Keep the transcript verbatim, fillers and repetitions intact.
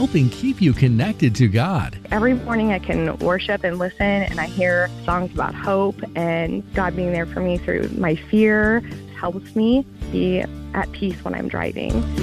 helping keep you connected to God. Every morning I can worship and listen, and I hear songs about hope and God being there for me through my fear helps me be at peace when I'm driving.